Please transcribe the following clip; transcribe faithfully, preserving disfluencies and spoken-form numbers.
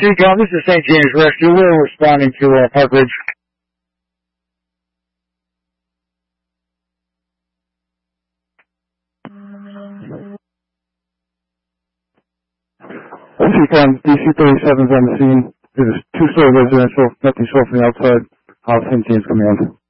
Seacom, this is Saint James Rescue. We're responding to uh, Park Ridge. Seacom, D C thirty-seven's on the scene. There's a two-story residential, nothing short from the outside. House Saint James command.